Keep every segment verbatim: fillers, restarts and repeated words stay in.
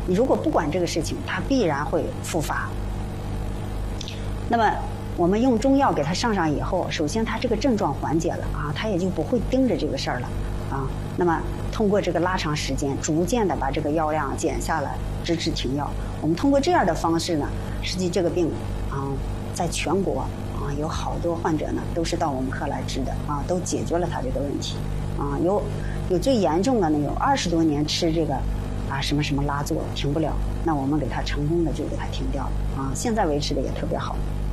你如果不管这个事情，它必然会复发。那么我们用中药给它上上以后，首先它这个症状缓解了啊，它也就不会盯着这个事儿了啊。那么通过这个拉长时间，逐渐的把这个药量减下来，直至停药。我们通过这样的方式呢，实际这个病啊，在全国啊有好多患者呢都是到我们科来治的啊，都解决了他这个问题啊。有有最严重的呢，有二十多年吃这个啊什么什么拉唑停不了，那我们给他成功的就给他停掉了啊。现在维持的也特别好。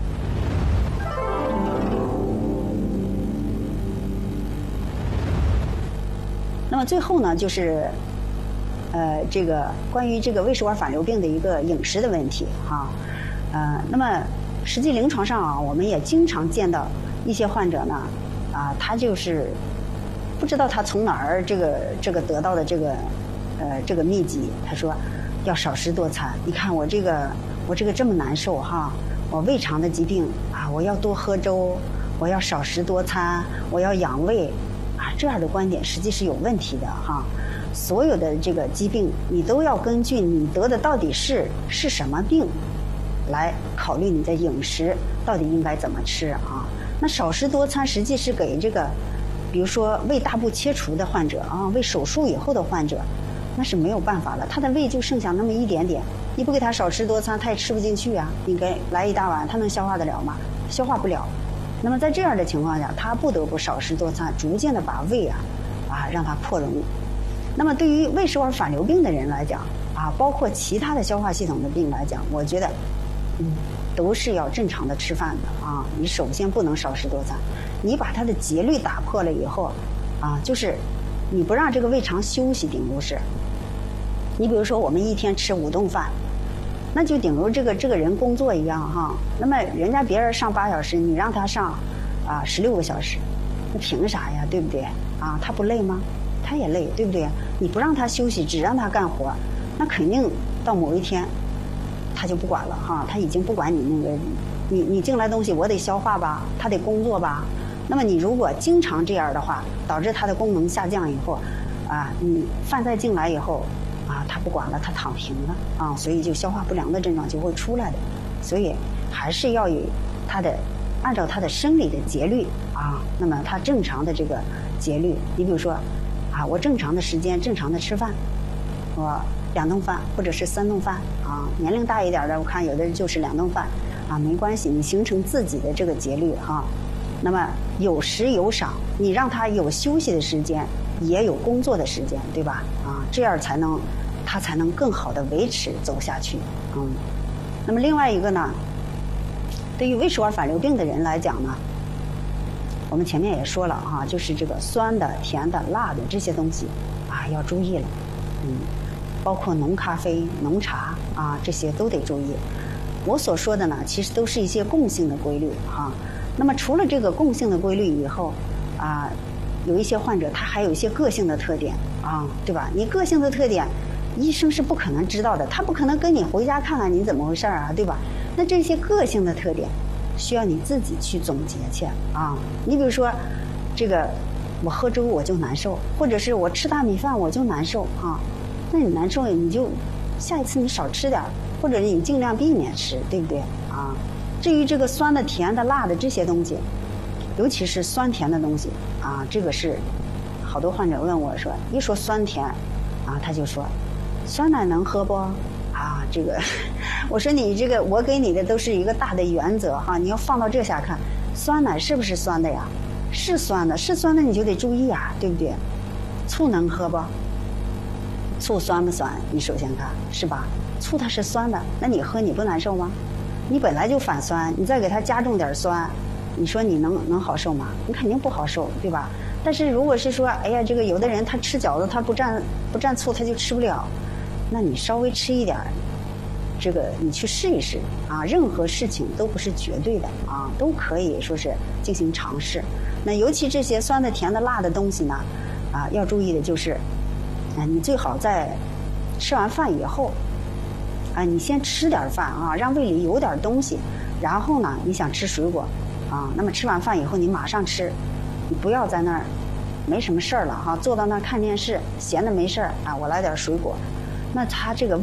那么最后呢，就是，呃，这个关于这个胃食管反流病的一个饮食的问题哈，呃，那么实际临床上啊，我们也经常见到一些患者呢，啊，他就是不知道他从哪儿这个这个得到的这个呃这个秘籍，他说要少食多餐。你看我这个我这个这么难受哈，我胃肠的疾病啊，我要多喝粥，我要少食多餐，我要养胃。啊，这样的观点实际是有问题的哈。所有的这个疾病，你都要根据你得的到底是是什么病，来考虑你的饮食到底应该怎么吃啊。那少食多餐实际是给这个，比如说胃大部切除的患者啊，胃手术以后的患者，那是没有办法了，他的胃就剩下那么一点点，你不给他少吃多餐，他也吃不进去啊。你给来一大碗，他能消化得了吗？消化不了。那么在这样的情况下，他不得不少食多餐，逐渐的把胃啊，啊让它破容。那么对于胃食管反流病的人来讲，啊，包括其他的消化系统的病来讲，我觉得，嗯，都是要正常的吃饭的啊。你首先不能少食多餐，你把它的节律打破了以后，啊，就是你不让这个胃肠休息，顶多是。你比如说，我们一天吃五顿饭。那就顶如这个这个人工作一样哈，那么人家别人上八小时，你让他上啊十六个小时，那凭啥呀？对不对？啊，他不累吗？他也累，对不对？你不让他休息，只让他干活，那肯定到某一天他就不管了哈，他已经不管你那个你你进来东西我得消化吧，他得工作吧。那么你如果经常这样的话，导致他的功能下降以后，啊，你饭菜进来以后。啊，他不管了，他躺平了啊，所以就消化不良的症状就会出来的。所以还是要以他的按照他的生理的节律啊，那么他正常的这个节律，你比如说啊，我正常的时间正常的吃饭，我两顿饭或者是三顿饭啊，年龄大一点的，我看有的人就是两顿饭啊，没关系，你形成自己的这个节律哈、啊。那么有时有赏，你让他有休息的时间，也有工作的时间，对吧？啊，这样才能，他才能更好的维持走下去。嗯，那么另外一个呢，对于胃食管反流病的人来讲呢，我们前面也说了哈、啊，就是这个酸的、甜的、辣的这些东西啊，要注意了。嗯，包括浓咖啡、浓茶啊，这些都得注意。我所说的呢，其实都是一些共性的规律哈、啊。那么除了这个共性的规律以后，啊，有一些患者他还有一些个性的特点啊，对吧？你个性的特点，医生是不可能知道的，他不可能跟你回家看看你怎么回事啊，对吧？那这些个性的特点，需要你自己去总结去啊。你比如说，这个我喝粥我就难受，或者是我吃大米饭我就难受啊，那你难受你就下一次你少吃点，或者你尽量避免吃，对不对啊？至于这个酸的、甜的、辣的这些东西，尤其是酸甜的东西啊，这个是好多患者问我说，一说酸甜啊，他就说酸奶能喝不啊？这个我说你这个我给你的都是一个大的原则哈、啊，你要放到这下看，酸奶是不是酸的呀？是酸的，是酸的你就得注意啊，对不对？醋能喝不？醋酸不酸？你首先看是吧？醋它是酸的，那你喝你不难受吗？你本来就反酸，你再给它加重点酸，你说你能能好受吗？你肯定不好受，对吧？但是如果是说，哎呀，这个有的人他吃饺子他不蘸不蘸醋他就吃不了，那你稍微吃一点，这个你去试一试啊。任何事情都不是绝对的啊，都可以说是进行尝试。那尤其这些酸的、甜的、辣的东西呢，啊，要注意的就是，啊，你最好在吃完饭以后。啊，你先吃点饭啊，让胃里有点东西，然后呢，你想吃水果，啊，那么吃完饭以后你马上吃，你不要在那儿没什么事儿了哈、啊，坐到那儿看电视，闲的没事儿啊，我来点水果，那他这个